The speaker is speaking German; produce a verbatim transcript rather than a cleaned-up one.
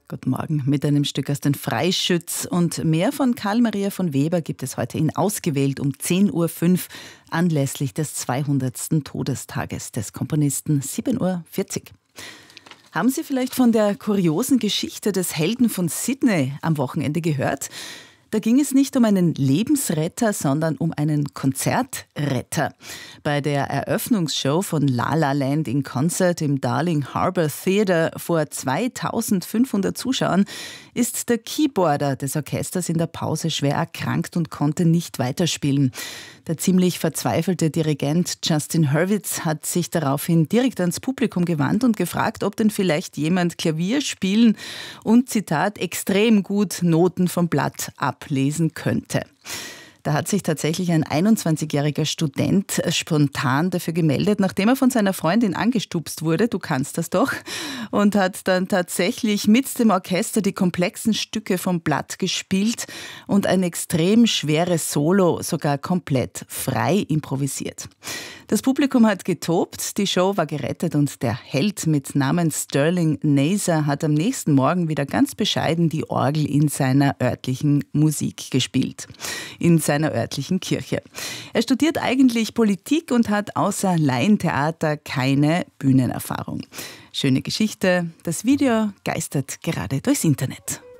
Guten Morgen mit einem Stück aus den Freischütz. Und mehr von Karl Maria von Weber gibt es heute in Ausgewählt um zehn Uhr fünf anlässlich des zweihundertsten Todestages des Komponisten, sieben Uhr vierzig. Haben Sie vielleicht von der kuriosen Geschichte des Helden von Sydney am Wochenende gehört? Da ging es nicht um einen Lebensretter, sondern um einen Konzertretter. Bei der Eröffnungsshow von La La Land in Concert im Darling Harbour Theatre vor zweitausendfünfhundert Zuschauern ist der Keyboarder des Orchesters in der Pause schwer erkrankt und konnte nicht weiterspielen. Der ziemlich verzweifelte Dirigent Justin Hurwitz hat sich daraufhin direkt ans Publikum gewandt und gefragt, ob denn vielleicht jemand Klavier spielen und, Zitat, extrem gut Noten vom Blatt ablesen könnte. Da hat sich tatsächlich ein einundzwanzigjähriger Student spontan dafür gemeldet, nachdem er von seiner Freundin angestupst wurde, du kannst das doch, und hat dann tatsächlich mit dem Orchester die komplexen Stücke vom Blatt gespielt und ein extrem schweres Solo sogar komplett frei improvisiert. Das Publikum hat getobt, die Show war gerettet und der Held mit Namen Sterling Naser hat am nächsten Morgen wieder ganz bescheiden die Orgel in seiner örtlichen Musik gespielt. In seiner örtlichen Kirche. Er studiert eigentlich Politik und hat außer Laientheater keine Bühnenerfahrung. Schöne Geschichte. Das Video geistert gerade durchs Internet.